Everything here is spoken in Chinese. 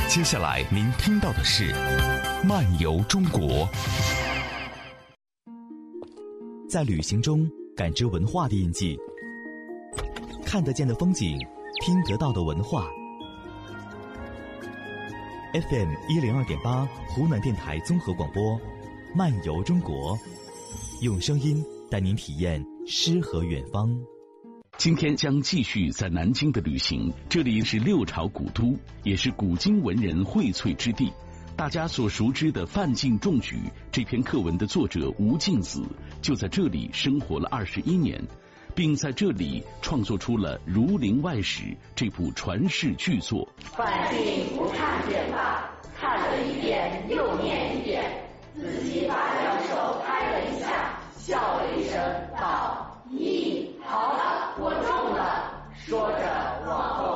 接下来您听到的是《漫游中国》。 在旅行中感知文化的印记，看得见的风景，听得到的文化。FM 102.8湖南电台综合广播，《漫游中国》，用声音带您体验诗和远方。 今天将继续在南京的旅行，这里是六朝古都，也是古今文人荟萃之地。大家所熟知的范进中举这篇课文的作者吴敬梓就在这里生活了21年，并在这里创作出了《儒林外史》这部传世巨作。 范进不看便罢，看了一遍又念一遍，自己把两手拍了一下，笑了一声，道：“咦，好了，我中了。”说着